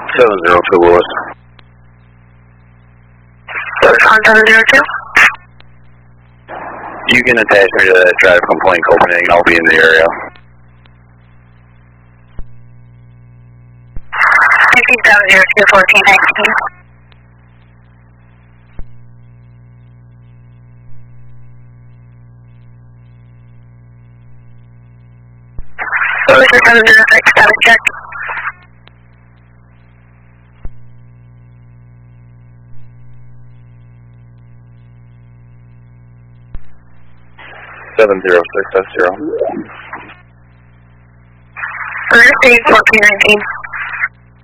702 Lewis. On 702? You can attach me to that drive complaint Copenhagen. I'll be in the area. 702 1419. What was the 706 status check? .706, that's 0. First 1419.